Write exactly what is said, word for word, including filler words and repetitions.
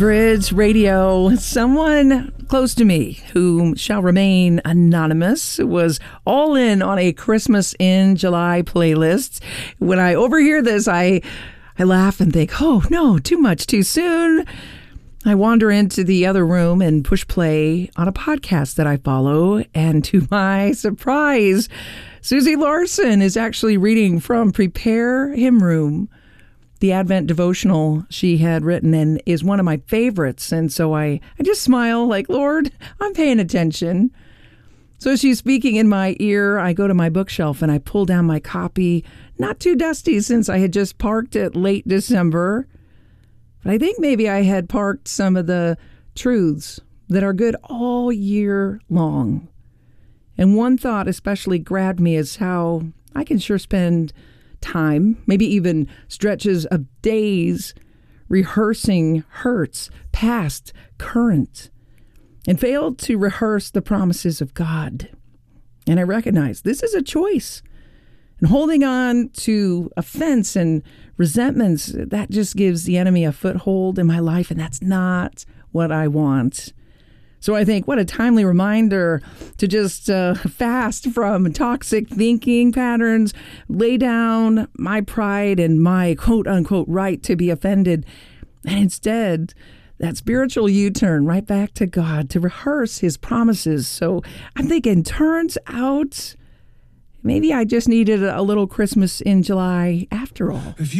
Bridge Radio. Someone close to me, whom shall remain anonymous, was all in on a Christmas in July playlist. When I overhear this, I I laugh and think, oh no, too much too soon. I wander into the other room and push play on a podcast that I follow, and to my surprise, Susie Larson is actually reading from Prepare Him Room, the Advent devotional she had written, and is one of my favorites. And so I, I just smile like, Lord, I'm paying attention. So she's speaking in my ear. I go to my bookshelf and I pull down my copy, not too dusty since I had just parked it late December. But I think maybe I had parked some of the truths that are good all year long. And one thought especially grabbed me is how I can sure spend time, maybe even stretches of days, rehearsing hurts, past, current, and failed to rehearse the promises of God. And I recognize this is a choice. And holding on to offense and resentments, that just gives the enemy a foothold in my life, and that's not what I want. So I think what a timely reminder to just uh, fast from toxic thinking patterns, lay down my pride and my quote-unquote right to be offended, and instead that spiritual U-turn right back to God to rehearse his promises. So I'm thinking, turns out maybe I just needed a little Christmas in July after all. If you